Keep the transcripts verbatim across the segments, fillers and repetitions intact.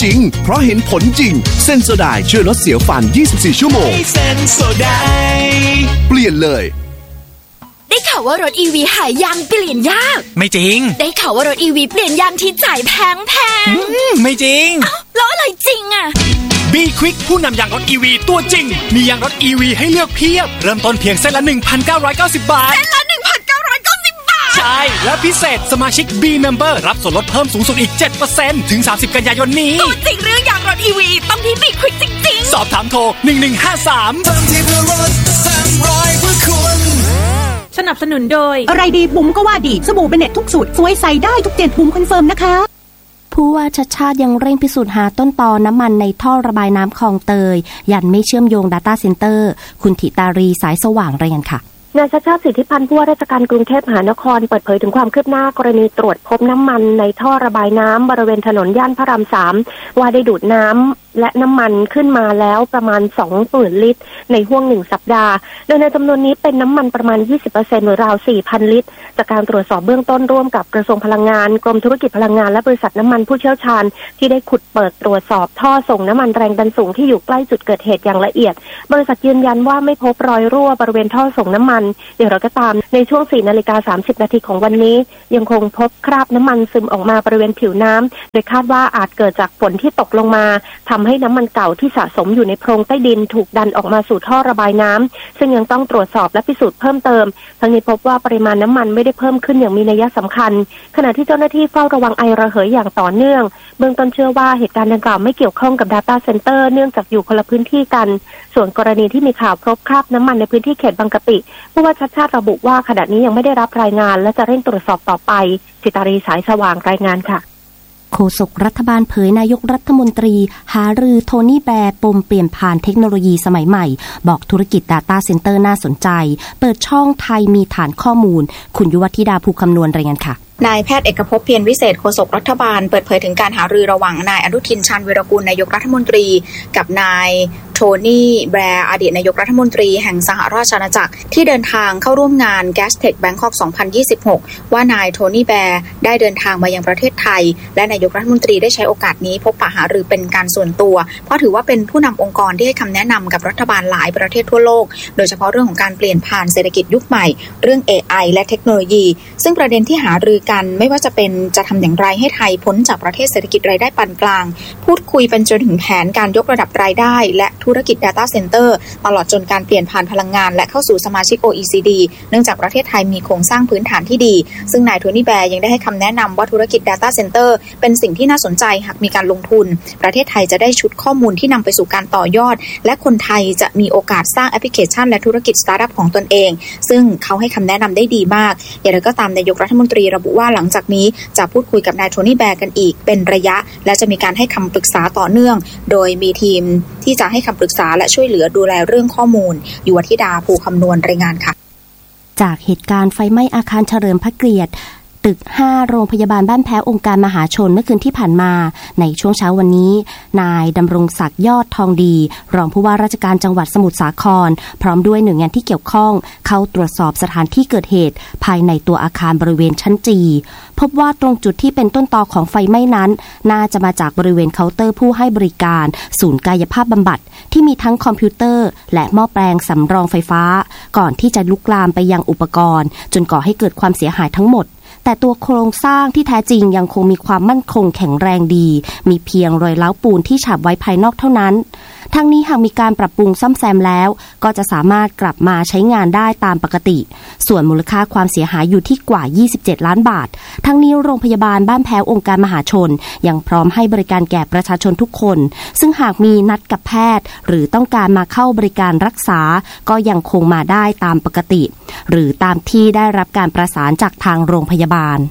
จริงเพราะเห็นผลจริงเซนโซไดช่วยลดเสียวฟันยี่สิบสี่ชั่วโมงเซนโซไดเปลี่ยนเลยได้ข่าวว่ารถ อี วี หายางเปลี่ยนยากไม่จริงได้ข่าวว่ารถ อี วี เปลี่ยนยางที่จ่ายแพงแพงไม่จริงอ้าวแล้วอะไรจริงอ่ะ B Quick ผู้นำยางรถ อี วี ตัวจริงมียางรถ อี วี ให้เลือกเพียบเริ่มต้นเพียงเส้นละ หนึ่งพันเก้าร้อยเก้าสิบ บาทเส้นละ หนึ่งพันเก้าร้อยเก้าสิบ บาทใช่และพิเศษสมาชิก B Member รับส่วนลดเพิ่มสูงสุดอีก เจ็ดเปอร์เซ็นต์ ถึงสามสิบกันยายนนี้ตัวจริงเรื่องยางรถ อี วี ต้องที่ B Quick จริงๆสอบถามโทรหนึ่งหนึ่งห้าสามเติมที่เพื่อรถสามร้อยเพื่อคุณสนับสนุนโดยอะไรดีบุ๋มก็ว่าดีสบู่เบเน็ตทุกสูตรสวยใสได้ทุกเจ็ดบุ๋มคอนเฟิร์มนะคะผู้ว่าชัชชาติยังเร่งพิสูจน์หาต้นตอน้ำมันในท่อระบายน้ำคลองเตยยันไม่เชื่อมโยง Data Center คุณธิตารีสายสว่างรายงานค่ะนายชัชชาติสิทธิพันธ์ผู้ว่าราชการกรุงเทพมหานครเปิดเผยถึงความคืบหน้ากรณีตรวจพบน้ำมันในท่อระบายน้ำบริเวณถนนย่านพระรามสามว่าได้ดูดน้ำและน้ำมันขึ้นมาแล้วประมาณ สองหมื่น ลิตรในห้วงหนึ่งสัปดาห์โดยในจำนวนนี้เป็นน้ำมันประมาณ ยี่สิบเปอร์เซ็นต์ หรือราว สี่พัน ลิตรจากการตรวจสอบเบื้องต้นร่วมกับกระทรวงพลังงานกรมธุรกิจพลังงานและบริษัทน้ำมันผู้เชี่ยวชาญที่ได้ขุดเปิดตรวจสอบท่อส่งน้ำมันแรงดันสูงที่อยู่ใกล้จุดเกิดเหตุอย่างละเอียดบริษัทยืนยันว่าไม่พบรอยรั่วบริเวณท่อส่งน้ำมันอย่างไรก็ตามในช่วง สี่นาฬิกาสามสิบ นาทีของวันนี้ยังคงพบคราบน้ำมันซึมออกมาบริเวณผิวน้ำโดยคาดว่าอาจเกิดจากฝนที่ตกลงมาทำให้น้ำมันเก่าที่สะสมอยู่ในโพรงใต้ดินถูกดันออกมาสู่ท่อระบายน้ำซึ่งยังต้องตรวจสอบและพิสูจน์เพิ่มเติมทั้งนี้พบว่าปริมาณน้ำมันไม่ได้เพิ่มขึ้นอย่างมีนัยสำคัญขณะที่เจ้าหน้าที่เฝ้าระวังไอระเหยอย่างต่อเนื่องเบื้องต้นเชื่อว่าเหตุการณ์ดังกล่าวไม่เกี่ยวข้องกับ Data Center เนื่องจากอยู่คนละพื้นที่กันส่วนกรณีที่มีข่าวพบคราบน้ำมันในพื้นที่เขตบางกะปิผู้ว่าชัชชาติระบุว่าขณะนี้ยังไม่ได้รับรายงานและจะเร่งตรวจสอบต่อไปสิตารีสายสว่างรายงานค่ะโฆษกรัฐบาลเผยนายกรัฐมนตรีหารือโทนี่แบร์ปมเปลี่ยนผ่านเทคโนโลยีสมัยใหม่บอกธุรกิจ Data Center น่าสนใจเปิดช่องไทยมีฐานข้อมูลคุณยุวธิดาภูคำนวณรายงานค่ะนายแพทย์เอกภพเพียรวิเศษโฆษกรัฐบาลเปิดเผยถึงการหารือระหว่างนายอนุทินชาญวีรกูลนายกรัฐมนตรีกับนายโทนี่แบร์อดีตนายกรัฐมนตรีแห่งสหราชอาณาจักรที่เดินทางเข้าร่วมงาน Gastech Bangkok สองพันยี่สิบหกว่านายโทนี่แบร์ได้เดินทางมายังประเทศไทยและนายกรัฐมนตรีได้ใช้โอกาสนี้พบปะหารือเป็นการส่วนตัวเพราะถือว่าเป็นผู้นำองค์กรที่ให้คำแนะนำกับรัฐบาลหลายประเทศทั่วโลกโดยเฉพาะเรื่องของการเปลี่ยนผ่านเศรษฐกิจยุคใหม่เรื่อง เอ ไอ และเทคโนโลยีซึ่งประเด็นที่หารือกันไม่ว่าจะเป็นจะทำอย่างไรให้ไทยพ้นจากประเทศเศรษฐกิจรายได้ปานกลางพูดคุยเป็นจนถึงแผนการยกระดับรายได้และธุรกิจ Data Center ตลอดจนการเปลี่ยนผ่านพลังงานและเข้าสู่สมาชิก โอ อี ซี ดี เนื่องจากประเทศไทยมีโครงสร้างพื้นฐานที่ดีซึ่งนายโทนี่แบร์ยังได้ให้คำแนะนำว่าธุรกิจ Data Center เป็นสิ่งที่น่าสนใจหากมีการลงทุนประเทศไทยจะได้ชุดข้อมูลที่นำไปสู่การต่อยอดและคนไทยจะมีโอกาสสร้างแอปพลิเคชันและธุรกิจสตาร์ทอัพของตนเองซึ่งเขาให้คำแนะนำได้ดีมากอย่างไรก็ตามนายกรัฐมนตรีระบุว่าหลังจากนี้จะพูดคุยกับนายโทนี่แบร์กันอีกเป็นระยะและจะมีการให้คำปรึกษาต่อเนื่องโดยมีทีมที่จะให้คำปรึกษาและช่วยเหลือดูแลเรื่องข้อมูลยุวธิดาภูคำนวณรายงานค่ะจากเหตุการณ์ไฟไหม้อาคารเฉลิมพระเกียรติตึกห้าโรงพยาบาลบ้านแพ้วองค์การมหาชนเมื่อคืนที่ผ่านมาในช่วงเช้าวันนี้นายดำรงศักดิ์ยอดทองดีรองผู้ว่าราชการจังหวัดสมุทรสาครพร้อมด้วยหน่วยงานที่เกี่ยวข้องเข้าตรวจสอบสถานที่เกิดเหตุภายในตัวอาคารบริเวณชั้นจีพบว่าตรงจุดที่เป็นต้นตอของไฟไหม้นั้นน่าจะมาจากบริเวณเคาน์เตอร์ผู้ให้บริการศูนย์กายภาพบำบัดที่มีทั้งคอมพิวเตอร์และหม้อแปลงสำรองไฟฟ้าก่อนที่จะลุกลามไปยังอุปกรณ์จนก่อให้เกิดความเสียหายทั้งหมดแต่ตัวโครงสร้างที่แท้จริงยังคงมีความมั่นคงแข็งแรงดีมีเพียงรอยร้าวปูนที่ฉาบไว้ภายนอกเท่านั้นทั้งนี้หากมีการปรับปรุงซ่อมแซมแล้วก็จะสามารถกลับมาใช้งานได้ตามปกติส่วนมูลค่าความเสียหายอยู่ที่กว่ายี่สิบเจ็ดล้านบาททั้งนี้โรงพยาบาลบ้านแพ้วองค์การมหาชนยังพร้อมให้บริการแก่ประชาชนทุกคนซึ่งหากมีนัดกับแพทย์หรือต้องการมาเข้าบริการรักษาก็ยังคงมาได้ตามปกติหรือตามที่ได้รับการประสานจากทางโรงพยาบาล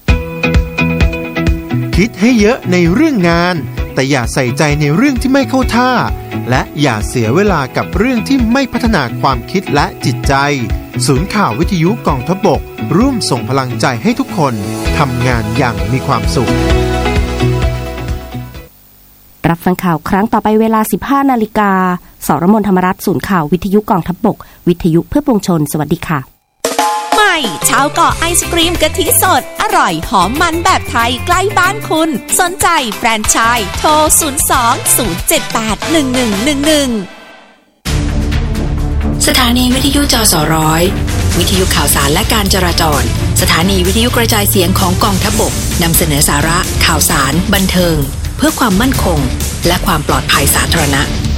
คิดให้เยอะในเรื่องงานแต่อย่าใส่ใจในเรื่องที่ไม่เข้าท่าและอย่าเสียเวลากับเรื่องที่ไม่พัฒนาความคิดและจิตใจศูนย์ข่าววิทยุกองทัพบกร่วมส่งพลังใจให้ทุกคนทำงานอย่างมีความสุขรับฟังข่าวครั้งต่อไปเวลา สิบห้านาฬิกา สรมน ธรรมรัตน์ศูนย์ข่าววิทยุกองทัพบกวิทยุเพื่อปวงชนสวัสดีค่ะใหม่ชาวเกาะไอศกรีมกะทิสดอร่อยหอมมันแบบไทยใกล้บ้านคุณสนใจแฟรนไชส์โทรศูนย์ สอง ศูนย์ เจ็ด แปด หนึ่ง หนึ่ง หนึ่ง หนึ่งสถานีวิทยุจสร้อยวิทยุข่าวสารและการจราจรสถานีวิทยุกระจายเสียงของกองทัพบกนำเสนอสาระข่าวสารบันเทิงเพื่อความมั่นคงและความปลอดภัยสาธารณะ